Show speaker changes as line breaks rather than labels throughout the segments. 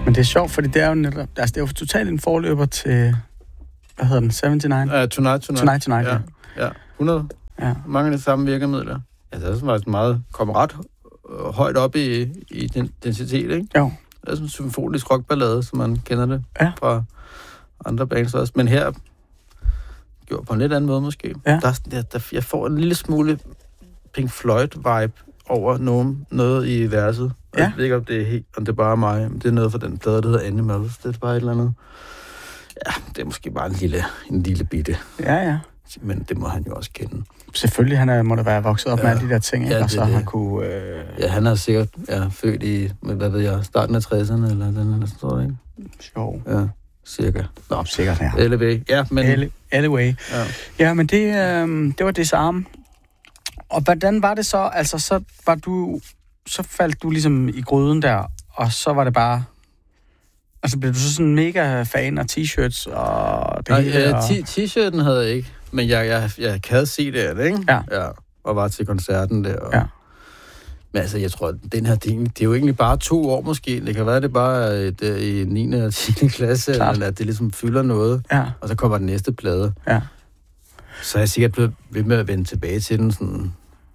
Men det er sjovt, fordi det er jo netop, altså det er jo totalt en forløber til, hvad hedder den, 79?
Tonight. Ja, 100.
Ja.
Mange af de samme virkemidler. Ja, det er sådan faktisk meget, kommer ret højt op i den densitet, ikke?
Jo.
Det er sådan en symfonisk rockballade, som man kender det fra andre bands også. Men her, gjort på en lidt anden måde måske.
Ja.
Jeg får en lille smule Pink Floyd-vibe over noget i verset. Ja. Jeg ved ikke, om det er bare mig, men det er noget fra den plade, der hedder Animals. Det er bare et eller andet. Ja, det er måske bare en lille bitte.
Ja.
Men det må han jo også kende.
Selvfølgelig, må da være vokset op med alle de der ting, ikke? Og så har kunne...
Ja, han er sikkert født i, hvad ved jeg, starten af 60'erne, eller sådan noget, ikke?
Sjov.
Ja, cirka.
Nå, sikkert, ja.
Anyway, ja, men...
Anyway. Ja, men det var det samme. Og hvordan var det så? Altså, så faldt du ligesom i gryden der, og så var det bare... Altså, blev du så sådan mega fan af t-shirts og det hele?
T-shirten havde jeg ikke, men jeg havde set det, ikke? Ja. Og var til koncerten der. Og... Ja. Men altså, jeg tror, at den her ting, det er jo egentlig bare 2 år måske. Det kan være, det bare i 9. og 10. klasse, eller at det ligesom fylder noget, og så kommer den næste plade. Ja. Så er jeg sikkert blevet ved med at vende tilbage til den sådan,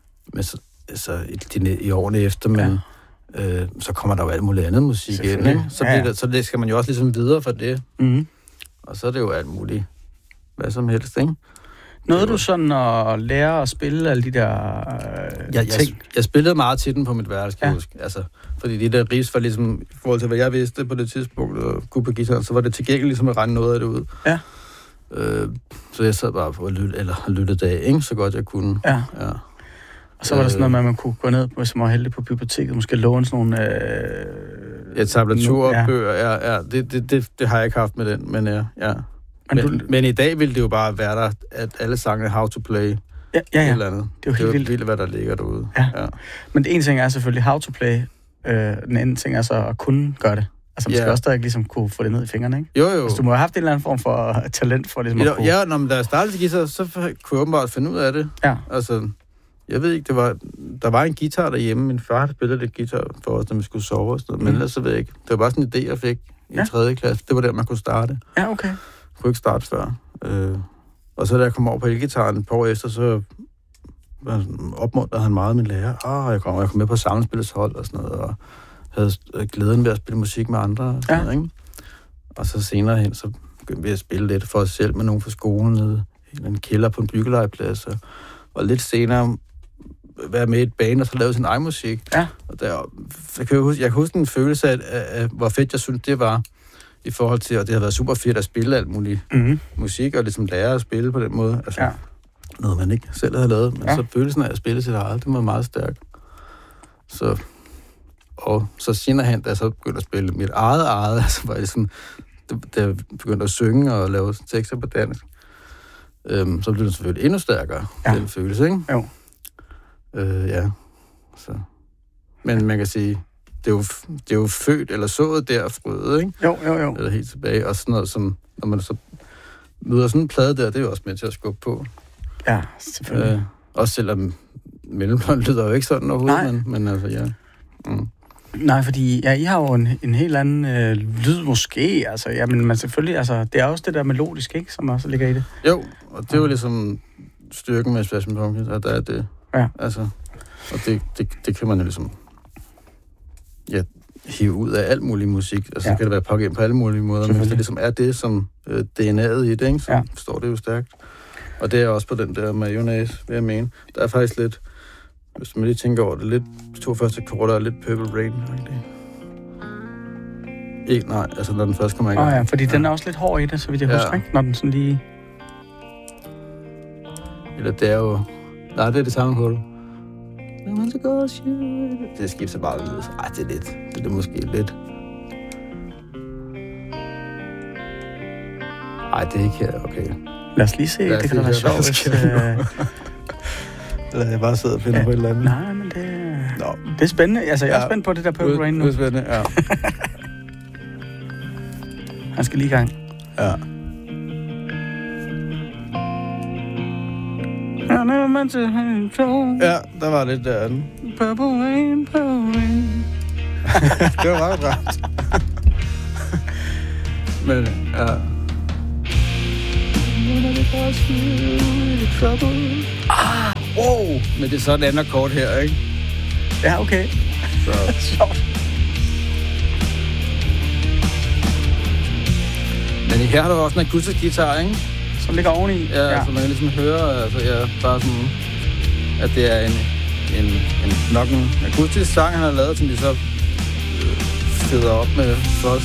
i årene efter, men så kommer der jo alt muligt andet musik ind, ikke? Så det skal man jo også ligesom videre for det. Mm-hmm. Og så er det jo alt muligt, hvad som helst, ikke?
Nåede du sådan at lære at spille alle de der ting?
Jeg spillede meget til den på mit værelse, kan jeg huske. Altså, fordi de der riffs var ligesom, i forhold til hvad jeg vidste på det tidspunkt, og kunne på guitar, så var det tilgængeligt ligesom at regne noget af det ud. Ja. Så jeg sad bare på at lytte af, ikke? Så godt jeg kunne. Ja.
Og så var der sådan noget med, at man kunne gå ned, hvis man var heldig på biblioteket, måske låne sådan nogle...
tablatur og bøger, det har jeg ikke haft med den, men ja. Men i dag ville det jo bare være der, at alle sange How to Play, et eller andet. Det er jo helt vildt, hvad der ligger derude. Ja.
Men det ene ting er selvfølgelig How to Play, den anden ting er så at kunne gøre det. Altså, man skal også stadig ligesom kunne få det ned i fingrene, ikke?
Jo.
Altså, du må have haft en eller anden form for talent for ligesom at kunne...
Ja, når jeg startede guitar, så kunne jeg åbenbart finde ud af det. Ja. Altså, jeg ved ikke, der var en guitar derhjemme. Min far havde spillet lidt guitar for os, når vi skulle sove og sådan noget. Men ellers så ved jeg ikke. Det var bare sådan en idé, jeg fik i 3. klasse. Det var der, man kunne starte. Ja, okay. Jeg kunne ikke starte før. Og så da jeg kom over på elgitaren et par år efter, så opmuntrede han meget min lærer. Jeg kom med på samspillets hold og sådan noget, og havde glæden ved at spille musik med andre og sådan noget, ikke? Og så senere hen, så begyndte vi at spille lidt for os selv med nogen fra skolen nede i en kælder på en byggelejrplads, og lidt senere være med i et band, og så lave sin egen musik. Ja. Og jeg kan huske en følelse af, hvor fedt jeg synes det var, i forhold til, og det har været super fedt at spille alt muligt musik, og ligesom lære at spille på den måde. Altså, noget man ikke selv havde lavet, men så følelsen af at spille til eget, det var meget stærkt. Så senere hen, da jeg så begyndte at spille mit eget, altså var det sådan, da jeg begyndte at synge og lave tekster på dansk, så blev det selvfølgelig endnu stærkere, den følelse, ikke? Jo. Så. Men man kan sige, det er jo født eller sået der frøet, ikke? Jo. Eller helt tilbage. Og sådan noget som, når man så møder sådan en plade der, det er jo også med til at skubbe på.
Ja, selvfølgelig.
Også selvom mellemplan lyder jo ikke sådan overhovedet, men altså, ja. Mm.
Nej, fordi I har jo en helt anden lyd måske, altså, ja, men selvfølgelig, altså, det er også det der melodisk, ikke, som også ligger i det.
Jo, og det er jo ligesom styrken med Smashing Pumpkins, at der er det. Ja. Altså, og det kan man jo ligesom hive ud af alt mulig musik. Altså, så kan det være pakket ind på alle mulige måder, men hvis det ligesom er det, som DNA'et i det, ikke, så står det jo stærkt. Og det er også på den der mayonnaise, vil jeg mene. Der er faktisk lidt, hvis man lige tænker over det, lidt, de 2 første akkorder er lidt Purple Rain. Ikke, nej, altså når den først kommer i gang.
Ja, fordi den er også lidt hård i det, så vidt jeg husker, ikke? Når den sådan lige...
Eller det er jo... Nej, det er det samme akkorder. Det skifter bare lidt. Det er lidt. Det er måske lidt. Nej, det er ikke her. Okay.
Lad os lige se. Det kan da være sjovt, hvis...
Eller jeg bare sidder og finder på et eller andet.
Nej, men det er spændende. Altså, jeg er spændt på det der Purple Rain nu.
Det er spændende, ja.
Han skal lige i gang.
Ja. Ja, der var lidt der.
Purple Rain, Purple Rain.
Det var meget rart. Men, ja.
Wow!
Men det er så en anden akkord her, ikke?
Ja, okay.
Så.
Sjovt.
Men her har du også en akustisk guitar, ikke?
Som ligger oveni.
Ja, så man kan ligesom høre, altså, bare sådan, at det er nok en akustisk sang, han har lavet, som de så feder op med fuzz.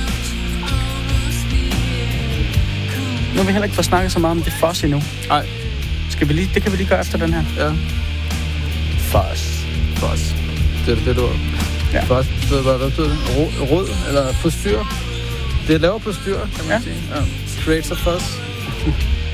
Nu har vi heller ikke fået snakket så meget om det fuzz endnu.
Nej.
Det kan vi lige gøre efter den her.
Ja.
Fuzz.
Det er det, du har.
Ja.
Fuzz, hvad betyder det? Rød, eller postyr? Det laver postyr, kan man sige. Ja. Creates a fuzz.